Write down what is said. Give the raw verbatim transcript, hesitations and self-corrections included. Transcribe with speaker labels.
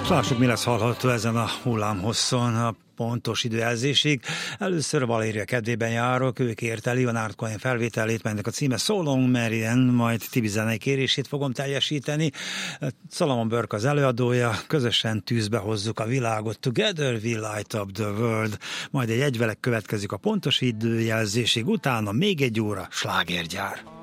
Speaker 1: És lássuk, mi lesz hallható ezen a hullámhosszon a pontos időjelzésig. Először Valéria kedvében járok, ő kérte Leonard Cohen felvételét, melynek a címe So Long Marian, majd Tibi zenei kérését fogom teljesíteni. Solomon Burke az előadója, közösen tűzbe hozzuk a világot, Together we light up the world, majd egy egyvelek következik a pontos időjelzésig, utána még egy óra slágergyár.